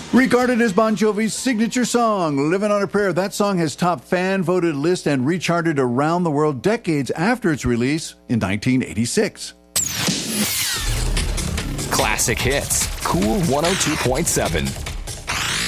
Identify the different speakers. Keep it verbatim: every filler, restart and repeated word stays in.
Speaker 1: Regarded as Bon Jovi's signature song, Living on a Prayer, that song has topped fan-voted lists and recharted around the world decades after its release in nineteen eighty-six.
Speaker 2: Classic Hits, Cool one oh two point seven.